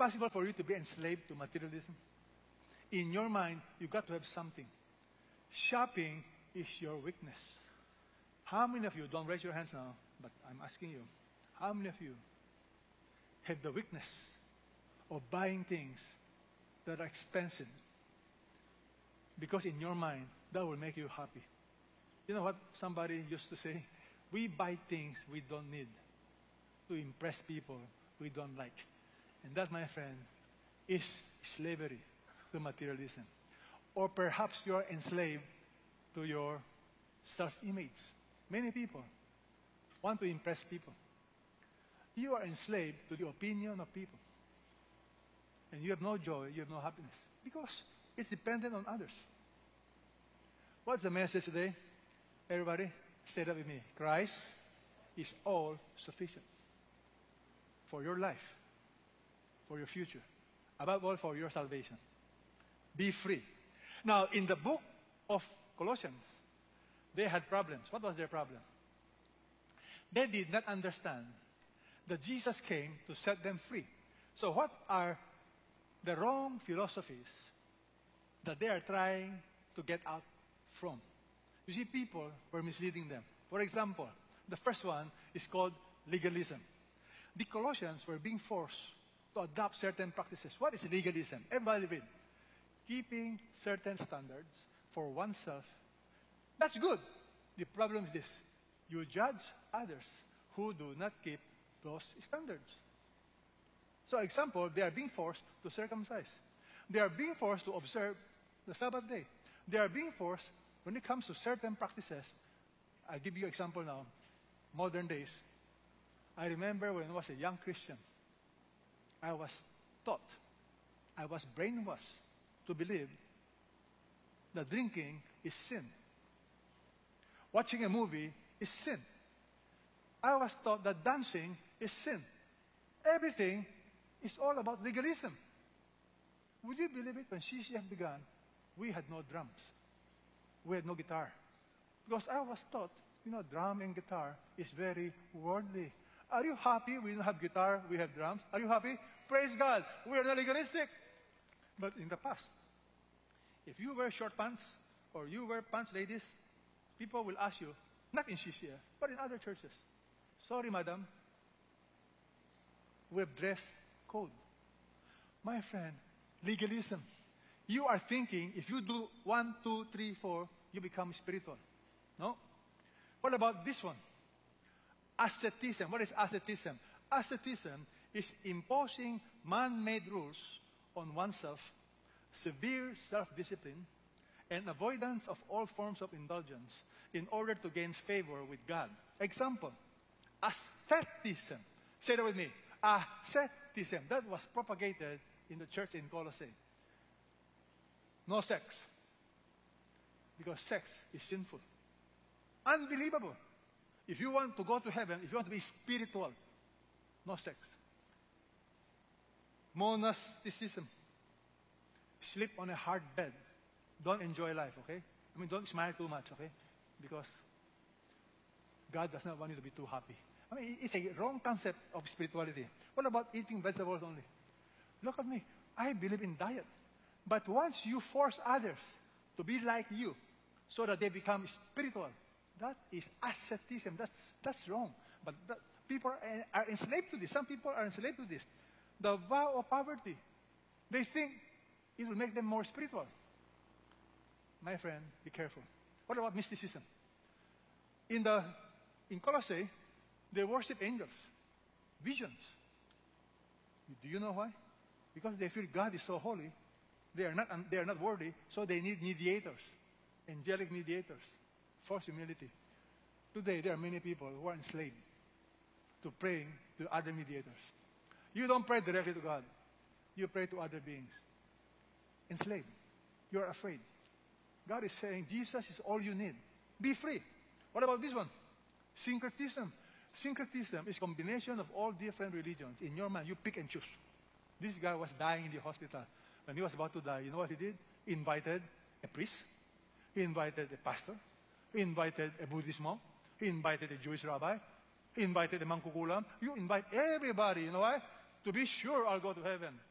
possible for you to be enslaved to materialism? In your mind, you've got to have something. Shopping is your weakness. How many of you, don't raise your hands now, but I'm asking you, how many of you have the weakness of buying things that are expensive? Because in your mind, that will make you happy. You know what somebody used to say? We buy things we don't need to impress people we don't like. And that, my friend, is slavery to materialism. Or perhaps you're enslaved to your self-image. Many people want to impress people. You are enslaved to the opinion of people. And you have no joy, you have no happiness. Because it's dependent on others. What's the message today? Everybody, say that with me. Christ is all sufficient for your life, for your future, above all for your salvation. Be free. Now, in the book of Colossians, they had problems. What was their problem? They did not understand that Jesus came to set them free. So what are the wrong philosophies that they are trying to get out from? You see, people were misleading them. For example, the first one is called legalism. The Colossians were being forced to adopt certain practices. What is legalism? Everybody read. Keeping certain standards for oneself. That's good. The problem is this. You judge others who do not keep those standards. So, example, they are being forced to circumcise. They are being forced to observe the Sabbath day. They are being forced, when it comes to certain practices, I'll give you an example now, modern days. I remember when I was a young Christian, I was taught, I was brainwashed to believe that drinking is sin. Watching a movie is sin. I was taught that dancing is sin. Everything is all about legalism. Would you believe it? When CCF began, we had no drums. We had no guitar. Because I was taught, drum and guitar is very worldly. Are you happy we don't have guitar, we have drums? Are you happy? Praise God. We are not legalistic. But in the past, if you wear short pants or you wear pants, ladies, people will ask you, not in CCF, but in other churches. Sorry, madam. We have dress code. My friend, legalism. You are thinking if you do 1, 2, 3, 4, you become spiritual. No? What about this one? Asceticism. What is asceticism? Asceticism is imposing man-made rules on oneself, severe self-discipline, and avoidance of all forms of indulgence in order to gain favor with God. Example, asceticism. Say that with me. Asceticism. That was propagated in the church in Colossae. No sex. Because sex is sinful. Unbelievable. If you want to go to heaven, if you want to be spiritual, no sex. Monasticism. Sleep on a hard bed. Don't enjoy life, okay? Don't smile too much, okay? Because God does not want you to be too happy. It's a wrong concept of spirituality. What about eating vegetables only? Look at me. I believe in diet. But once you force others to be like you so that they become spiritual, that is asceticism. That's wrong. But people are enslaved to this. Some people are enslaved to this. The vow of poverty. They think it will make them more spiritual. My friend, be careful. What about mysticism? In Colossae, they worship angels, visions. Do you know why? Because they feel God is so holy, they are not worthy, so they need mediators, angelic mediators, false humility. Today, there are many people who are enslaved to praying to other mediators. You don't pray directly to God. You pray to other beings. Enslaved. You are afraid. God is saying, Jesus is all you need. Be free. What about this one? Syncretism. Syncretism is a combination of all different religions. In your mind, you pick and choose. This guy was dying in the hospital. When he was about to die, you know what he did? He invited a priest. He invited a pastor. He invited a Buddhist monk. He invited a Jewish rabbi. He invited a mangkukulam. You invite everybody. You know why? To be sure I'll go to heaven.